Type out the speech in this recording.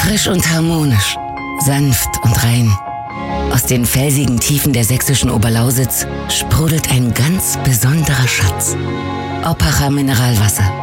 Frisch und harmonisch, sanft und rein. Aus den felsigen Tiefen der sächsischen Oberlausitz sprudelt ein ganz besonderer Schatz. Oppacher Mineralwasser.